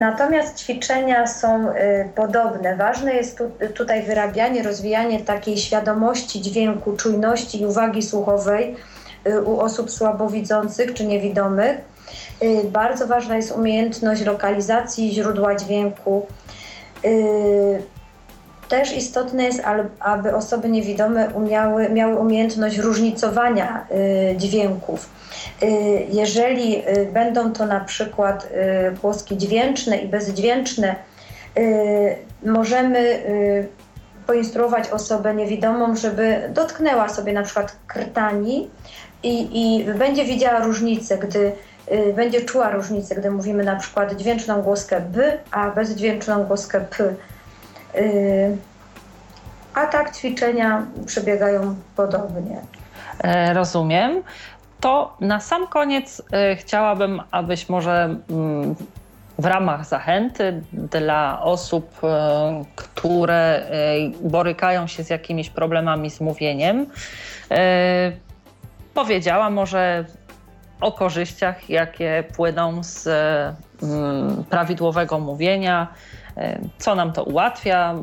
Natomiast ćwiczenia są podobne. Ważne jest tutaj wyrabianie, rozwijanie takiej świadomości dźwięku, czujności i uwagi słuchowej u osób słabowidzących czy niewidomych. Bardzo ważna jest umiejętność lokalizacji źródła dźwięku. Też istotne jest, aby osoby niewidome miały umiejętność różnicowania dźwięków. Jeżeli będą to na przykład głoski dźwięczne i bezdźwięczne, możemy poinstruować osobę niewidomą, żeby dotknęła sobie na przykład krtani i będzie widziała różnicę, będzie czuła różnicę, gdy mówimy na przykład dźwięczną głoskę b, a bezdźwięczną głoskę p. A tak ćwiczenia przebiegają podobnie. Rozumiem. To na sam koniec chciałabym, abyś może w ramach zachęty dla osób, które borykają się z jakimiś problemami z mówieniem, powiedziała może o korzyściach, jakie płyną z prawidłowego mówienia, co nam to ułatwia,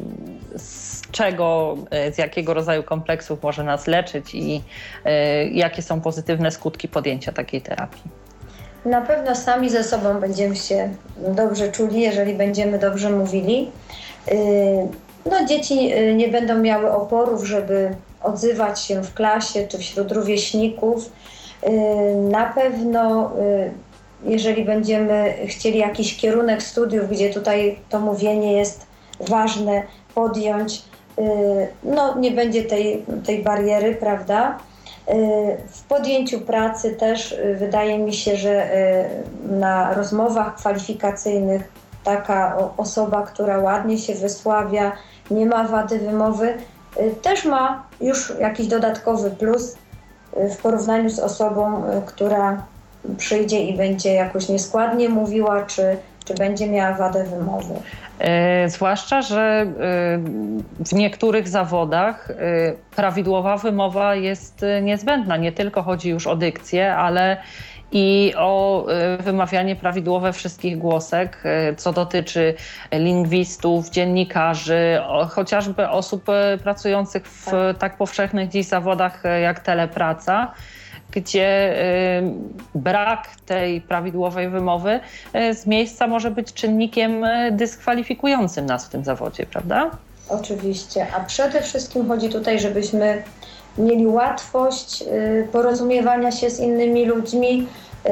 z jakiego rodzaju kompleksów może nas leczyć i jakie są pozytywne skutki podjęcia takiej terapii. Na pewno sami ze sobą będziemy się dobrze czuli, jeżeli będziemy dobrze mówili. Dzieci nie będą miały oporów, żeby odzywać się w klasie czy wśród rówieśników. Na pewno jeżeli będziemy chcieli jakiś kierunek studiów, gdzie tutaj to mówienie jest ważne, podjąć, nie będzie tej bariery, prawda? W podjęciu pracy też wydaje mi się, że na rozmowach kwalifikacyjnych taka osoba, która ładnie się wysławia, nie ma wady wymowy, też ma już jakiś dodatkowy plus w porównaniu z osobą, która przyjdzie i będzie jakoś nieskładnie mówiła, czy będzie miała wadę wymowy. Zwłaszcza, że w niektórych zawodach prawidłowa wymowa jest niezbędna. Nie tylko chodzi już o dykcję, ale i o wymawianie prawidłowe wszystkich głosek, co dotyczy lingwistów, dziennikarzy, chociażby osób pracujących w tak powszechnych dziś zawodach jak telepraca, gdzie brak tej prawidłowej wymowy z miejsca może być czynnikiem dyskwalifikującym nas w tym zawodzie, prawda? Oczywiście, a przede wszystkim chodzi tutaj, żebyśmy mieli łatwość porozumiewania się z innymi ludźmi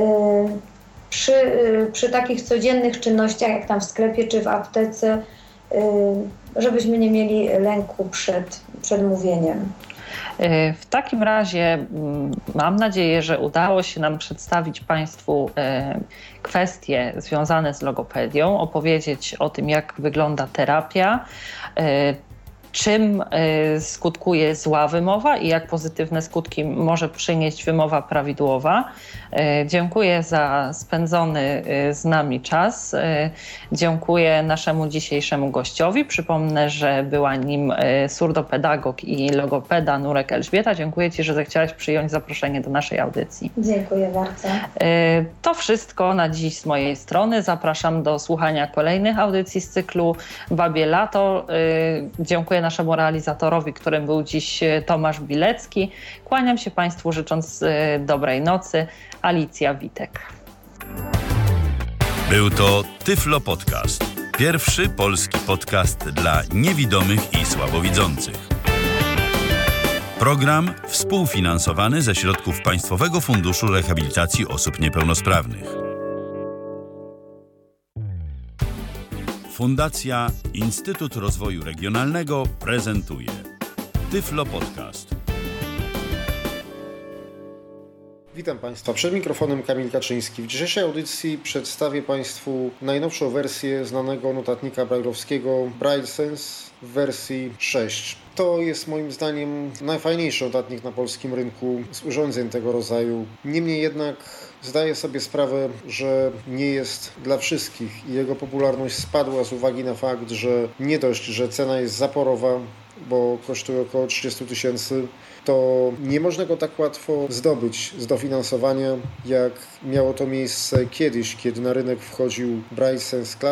przy takich codziennych czynnościach, jak tam w sklepie czy w aptece, żebyśmy nie mieli lęku przed mówieniem. W takim razie mam nadzieję, że udało się nam przedstawić Państwu kwestie związane z logopedią, opowiedzieć o tym, jak wygląda terapia, czym skutkuje zła wymowa i jak pozytywne skutki może przynieść wymowa prawidłowa. Dziękuję za spędzony z nami czas. Dziękuję naszemu dzisiejszemu gościowi. Przypomnę, że była nim surdopedagog i logopeda Nurek Elżbieta. Dziękuję Ci, że zechciałaś przyjąć zaproszenie do naszej audycji. Dziękuję bardzo. To wszystko na dziś z mojej strony. Zapraszam do słuchania kolejnych audycji z cyklu Babie Lato. Dziękuję naszemu realizatorowi, którym był dziś Tomasz Bilecki. Kłaniam się Państwu, życząc dobrej nocy. Alicja Witek. Był to Tyflo Podcast. Pierwszy polski podcast dla niewidomych i słabowidzących. Program współfinansowany ze środków Państwowego Funduszu Rehabilitacji Osób Niepełnosprawnych. Fundacja Instytut Rozwoju Regionalnego prezentuje Tyflo Podcast. Witam Państwa, przed mikrofonem Kamil Kaczyński. W dzisiejszej audycji przedstawię Państwu najnowszą wersję znanego notatnika brajlowskiego BrailleSense w wersji 6. To jest moim zdaniem najfajniejszy notatnik na polskim rynku z urządzeń tego rodzaju. Niemniej jednak zdaję sobie sprawę, że nie jest dla wszystkich i jego popularność spadła z uwagi na fakt, że nie dość, że cena jest zaporowa, bo kosztuje około 30 000, to nie można go tak łatwo zdobyć z dofinansowania, jak miało to miejsce kiedyś, kiedy na rynek wchodził Braille Sense Classic.